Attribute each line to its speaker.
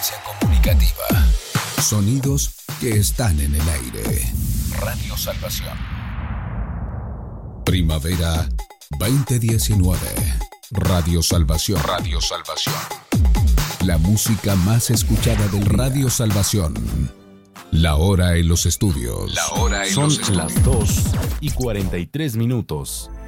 Speaker 1: experiencia comunicativa. Sonidos que están en el aire. Radio Salvación. Primavera 2019. Radio Salvación. Radio Salvación. La música más escuchada del Radio Salvación. La hora en los estudios. La hora en
Speaker 2: Son
Speaker 1: los estudios.
Speaker 2: las 2:43.